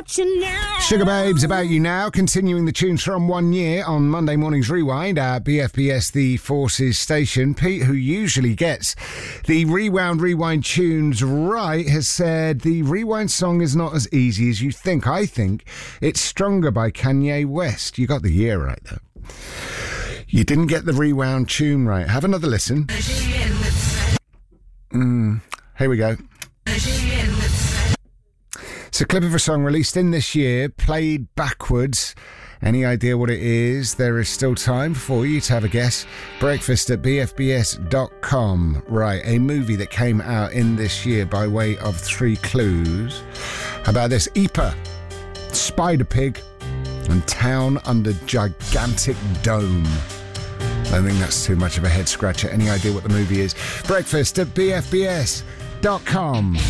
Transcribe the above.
about you now. Sugar Babes, About You Now, continuing the tunes from 1 year on Monday Morning's Rewind at BFBS, the Forces station. Pete, who usually gets the rewind tunes right, has said the rewind song is not as easy as you think. I think it's Stronger by Kanye West. You got the year right, though. You didn't get the rewound tune right. Have another listen. Here we go. It's a clip of a song released in this year, played backwards. Any idea what it is? There is still time for you to have a guess. Breakfast at bfbs.com. Right, a movie that came out in this year by way of 3 clues. How about this? Epa, Spider Pig, and Town Under Gigantic Dome. I think that's too much of a head scratcher. Any idea what the movie is? Breakfast at bfbs.com.